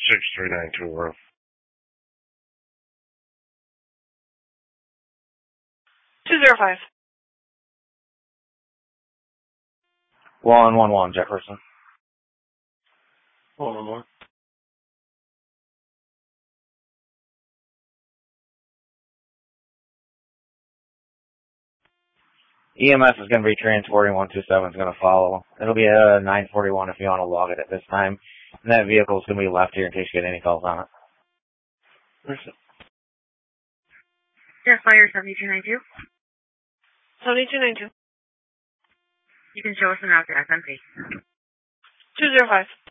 6392 Worth. 205. 111 Jefferson. 111. EMS is going to be transporting 127 is going to follow. It'll be a 941 if you want to log it at this time. And that vehicle is going to be left here in case you get any calls on it. Jeff Fire 7292. 7292. You can show us an route to FMP. 205.